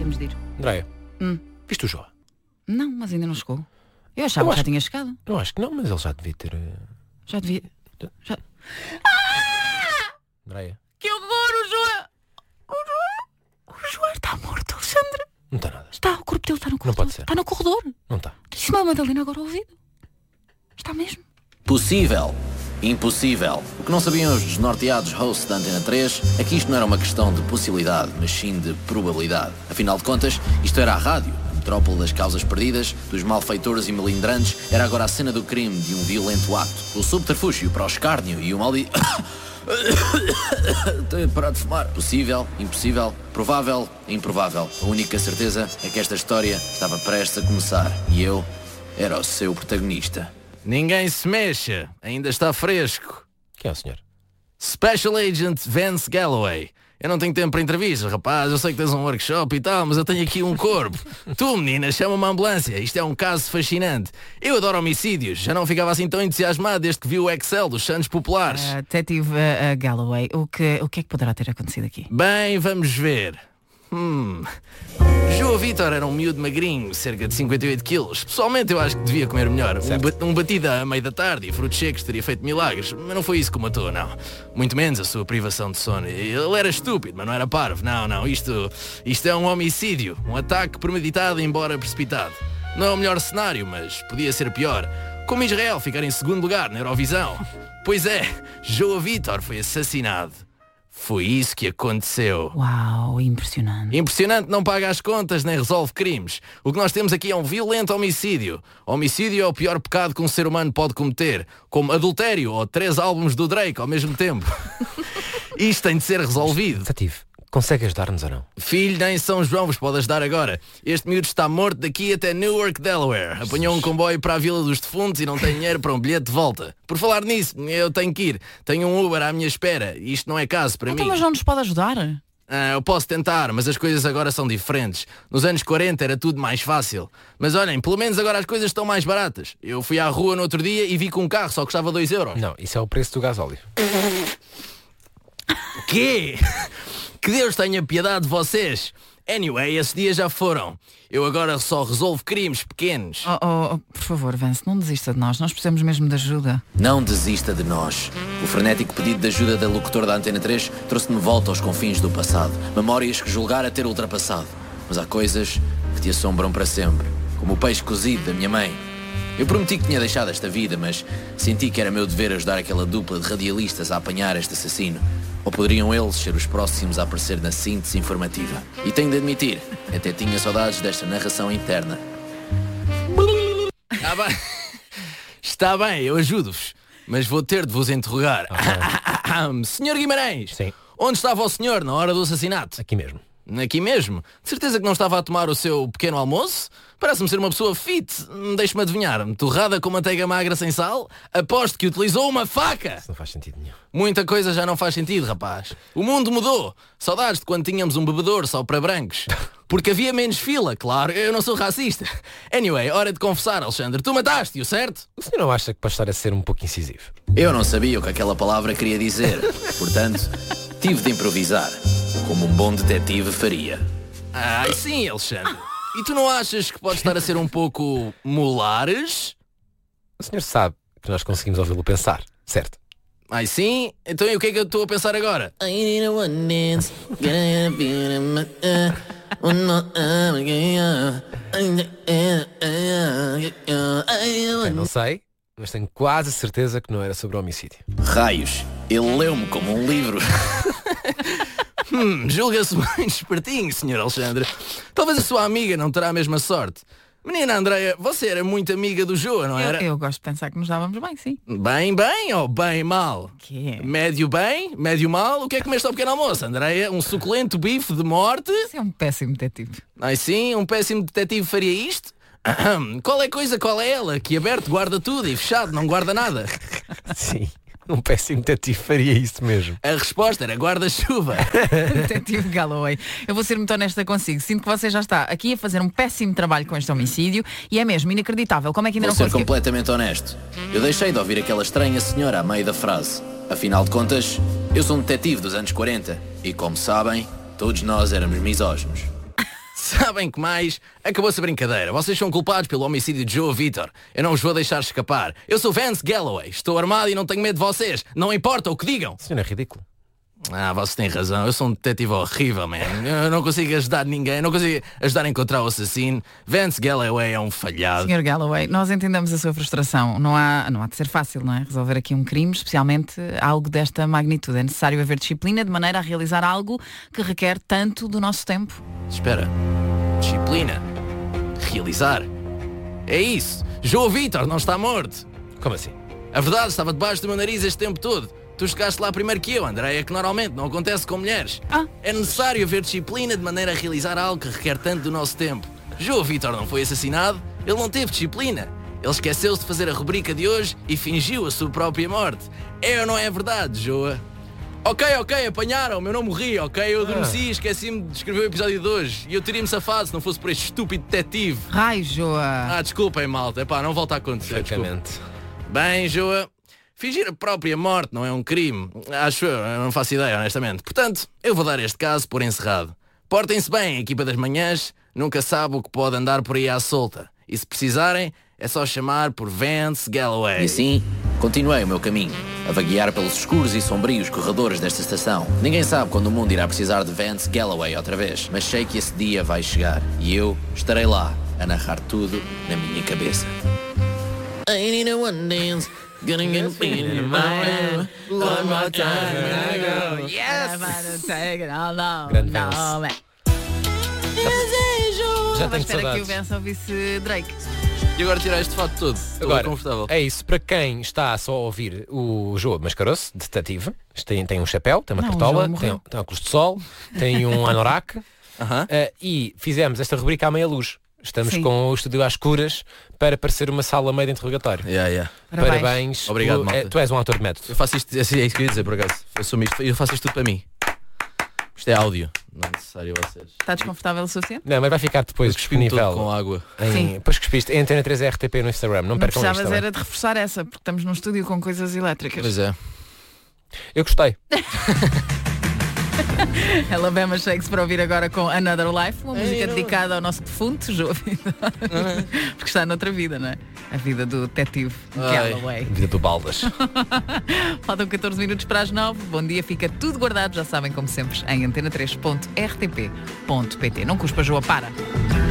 temos de ir. Andréia, viste o João? Não, mas ainda não chegou. Eu achava que já tinha chegado. Eu acho que não, mas ele já devia ter... Já devia... Já... Andréia? Que horror, o João! O João está morto, Alexandre. Não está nada. Está, o corpo dele está no corredor. Não pode ser. Está no corredor. Não está. Disse-me a Madalena agora ao ouvido. Está mesmo. Possível. Impossível. O que não sabiam os desnorteados hosts da Antena 3 é que isto não era uma questão de possibilidade, mas sim de probabilidade. Afinal de contas, isto era a rádio, a metrópole das causas perdidas, dos malfeitores e melindrantes, era agora a cena do crime de um violento ato. O subterfúgio para o escárnio e o Tenho de parar de fumar. Possível, impossível, provável, improvável. A única certeza é que esta história estava prestes a começar e eu era o seu protagonista. Ninguém se mexa, ainda está fresco. Quem é o senhor? Special Agent Vance Galloway. Eu não tenho tempo para entrevistas, rapaz. Eu sei que tens um workshop e tal, mas eu tenho aqui um corpo. Tu, menina, chama uma ambulância. Isto é um caso fascinante. Eu adoro homicídios. Já não ficava assim tão entusiasmado desde que vi o Excel dos Santos Populares. Detetive Galloway, o que é que poderá ter acontecido aqui? Bem, vamos ver. João Vitor era um miúdo magrinho, cerca de 58 quilos. Pessoalmente eu acho que devia comer melhor. Um batida à meio da tarde e frutos secos teria feito milagres. Mas não foi isso que o matou, não. Muito menos a sua privação de sono. Ele era estúpido, mas não era parvo. Não. Isto é um homicídio. Um ataque premeditado, embora precipitado. Não é o melhor cenário, mas podia ser pior. Como Israel ficar em segundo lugar na Eurovisão. Pois é, João Vitor foi assassinado. Foi isso que aconteceu. Uau, impressionante. Impressionante não paga as contas nem resolve crimes. O que nós temos aqui é um violento homicídio. Homicídio é o pior pecado que um ser humano pode cometer, como adultério ou 3 álbuns do Drake ao mesmo tempo. Isto tem de ser resolvido. Detetive, consegue ajudar-nos ou não? Filho, nem São João vos pode ajudar agora. Este miúdo está morto daqui até Newark, Delaware. Apanhou um comboio para a Vila dos Defuntos e não tem dinheiro para um bilhete de volta. Por falar nisso, eu tenho que ir. Tenho um Uber à minha espera. Isto não é caso para mim. Mas não nos pode ajudar? Eu posso tentar, mas as coisas agora são diferentes. Nos anos 40 era tudo mais fácil. Mas olhem, pelo menos agora as coisas estão mais baratas. Eu fui à rua no outro dia e vi que um carro só custava 2 euros. Não, isso é o preço do gasóleo. Quê? Que Deus tenha piedade de vocês. Anyway, esses dias já foram. Eu agora só resolvo crimes pequenos. Por favor, Vance, não desista de nós. Nós precisamos mesmo de ajuda. Não desista de nós. O frenético pedido de ajuda da locutora da Antena 3 trouxe-me de volta aos confins do passado. Memórias que julgara ter ultrapassado. Mas há coisas que te assombram para sempre. Como o peixe cozido da minha mãe. Eu prometi que tinha deixado esta vida, mas senti que era meu dever ajudar aquela dupla de radialistas a apanhar este assassino. Ou poderiam eles ser os próximos a aparecer na síntese informativa. E tenho de admitir, até tinha saudades desta narração interna. Está bem, eu ajudo-vos. Mas vou ter de vos interrogar. Senhor Guimarães, sim. Onde estava o senhor na hora do assassinato? Aqui mesmo. Aqui mesmo? De certeza que não estava a tomar o seu pequeno almoço? Parece-me ser uma pessoa fit. Deixe-me adivinhar. Torrada com manteiga magra sem sal? Aposto que utilizou uma faca. Isso não faz sentido nenhum. Muita coisa já não faz sentido, rapaz. O mundo mudou. Saudades de quando tínhamos um bebedouro só para brancos. Porque havia menos fila, claro. Eu não sou racista. Anyway, hora de confessar, Alexandre. Tu mataste-o, certo? O senhor não acha que pode estar a ser um pouco incisivo? Eu não sabia o que aquela palavra queria dizer. Portanto, tive de improvisar. Como um bom detetive faria. Ai sim, Alexandre. E tu não achas que pode estar a ser um pouco molares? O senhor sabe que nós conseguimos ouvi-lo pensar, certo? Ai sim? Então e o que é que eu estou a pensar agora? Não sei, mas tenho quase certeza que não era sobre homicídio. Raios, ele leu-me como um livro. Julga-se bem espertinho, Sr. Alexandre. Talvez a sua amiga não terá a mesma sorte. Menina Andreia, você era muito amiga do João, não era? Eu gosto de pensar que nos dávamos bem, sim. Bem ou bem mal? Que é? Médio bem? Médio mal? O que é que comeste ao pequeno almoço, Andreia? Um suculento bife de morte? Você é um péssimo detetive. Ai sim, um péssimo detetive faria isto? Qual é coisa, qual é ela? Que aberto guarda tudo e fechado não guarda nada. Sim. Um péssimo detetive faria isso mesmo. A resposta era guarda-chuva. Detetive Galloway, eu vou ser muito honesta consigo. Sinto que você já está aqui a fazer um péssimo trabalho com este homicídio e é mesmo inacreditável. Como é que ainda Vou não ser conseguiu? completamente honesto. Eu deixei de ouvir aquela estranha senhora a meio da frase. Afinal de contas, eu sou um detetive dos anos 40 e, como sabem, todos nós éramos misóginos. Sabem que mais? Acabou-se a brincadeira. Vocês são culpados pelo homicídio de Joe Vitor. Eu não os vou deixar escapar. Eu sou Vance Galloway. Estou armado e não tenho medo de vocês. Não importa o que digam. Senhor, é ridículo. Vocês têm razão. Eu sou um detetive horrível, man. Eu não consigo ajudar ninguém. Não consigo ajudar a encontrar o assassino. Vance Galloway é um falhado. Sr. Galloway, nós entendemos a sua frustração. Não há de ser fácil, não é? Resolver aqui um crime, especialmente algo desta magnitude. É necessário haver disciplina de maneira a realizar algo que requer tanto do nosso tempo. Espera. Disciplina. Realizar. É isso. Joe Vitor não está morto. Como assim? A verdade estava debaixo do meu nariz este tempo todo. Tu chegaste lá primeiro que eu, Andréia, que normalmente não acontece com mulheres. É necessário haver disciplina de maneira a realizar algo que requer tanto do nosso tempo. Joe Vitor não foi assassinado, ele não teve disciplina. Ele esqueceu-se de fazer a rubrica de hoje e fingiu a sua própria morte. É ou não é verdade, Joa? Ok, apanharam-me, eu não morri, ok? Eu adormeci e esqueci-me de escrever o episódio de hoje. E eu teria-me safado se não fosse por este estúpido detetive. Raio, Joa. Desculpem, malta. Não volta a acontecer. Perfeitamente. Bem, Joa, fingir a própria morte não é um crime. Acho eu não faço ideia, honestamente. Portanto, eu vou dar este caso por encerrado. Portem-se bem, equipa das manhãs. Nunca sabe o que pode andar por aí à solta. E se precisarem, é só chamar por Vance Galloway. E assim, continuei o meu caminho, a vaguear pelos escuros e sombrios corredores desta estação. Ninguém sabe quando o mundo irá precisar de Vance Galloway outra vez, mas sei que esse dia vai chegar e eu estarei lá a narrar tudo na minha cabeça. I need a one dance, gonna get in my one more time. Yes! Grande Vance. Já tenho Espera que o saudades. Vance ouvisse Drake. E agora tirar este fato todo. Estou Agora, confortável. é isso. Para quem está só a ouvir, o João mascarou-se, detetive. Tem um chapéu, tem uma Não, o cartola, João morreu. tem óculos de sol, tem um anorak. Aham. E fizemos esta rubrica à meia luz. Estamos Sim. com o estúdio às escuras para parecer uma sala meio de interrogatório. Yeah. Parabéns. Obrigado, malta. Tu és um ator de método. Eu faço isto, é isso que eu ia dizer por acaso. Eu faço isto tudo para mim. Isto é áudio, não é necessário a vocês. Está desconfortável o suficiente? Não, mas vai ficar depois Cuspi-me disponível. tudo com água. Sim. Depois cuspiste em Antena 3 RTP no Instagram. Não percam isto. Precisavas tá bem? era de reforçar essa, porque estamos num estúdio com coisas elétricas. Pois é. Eu gostei. Alabama Shakes para ouvir agora com Another Life, uma música dedicada ao nosso defunto, João Vitor. Porque está noutra vida, não é? A vida do detetive Galloway. Vida do Baldas. Faltam 14 minutos para as 9. Bom dia, fica tudo guardado, já sabem, como sempre, em antena3.rtp.pt. Não cuspa, Joa, para.